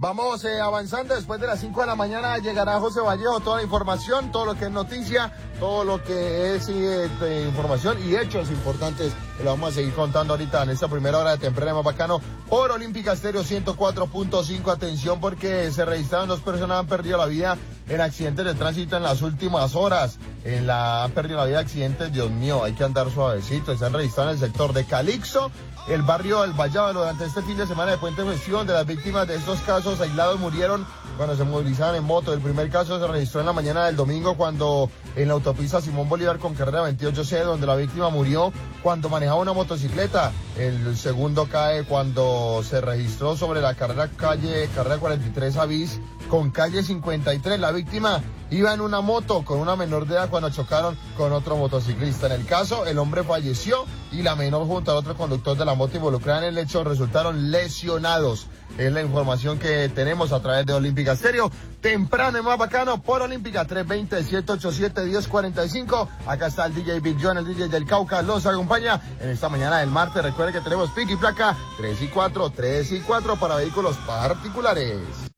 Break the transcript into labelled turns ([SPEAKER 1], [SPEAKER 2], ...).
[SPEAKER 1] Vamos avanzando. Después de las 5 de la mañana llegará José Vallejo, toda la información, todo lo que es noticia, todo lo que es información y hechos importantes. Lo vamos a seguir contando ahorita en esta primera hora de Temprano Más Bacano por Olímpica Estéreo 104.5. Atención, porque se registraron 2 personas que han perdido la vida en accidentes de tránsito en las últimas horas. Han perdido la vida en accidentes, Dios mío, hay que andar suavecito. Se han registrado en el sector de Calixto, el barrio del Vallado. Durante este fin de semana de puente festivo, donde las víctimas de estos casos aislados murieron cuando se movilizaban en moto. El primer caso se registró en la mañana del domingo, cuando en la autopista Simón Bolívar con carrera 28C, donde la víctima murió cuando manejaba una motocicleta. El segundo cae cuando se registró sobre la carrera 43 Avís con calle 53. La víctima iba en una moto con una menor de edad cuando chocaron con otro motociclista. En el caso, el hombre falleció y la menor, junto al otro conductor de la moto involucrada en el hecho, resultaron lesionados. Es la información que tenemos a través de Olímpica Estéreo. Temprano y Más Bacano por Olímpica, 320-787-1045. Acá está el DJ Big John, el DJ del Cauca, los acompaña en esta mañana del martes. Recuerde que tenemos pico y placa 3 y 4 para vehículos particulares.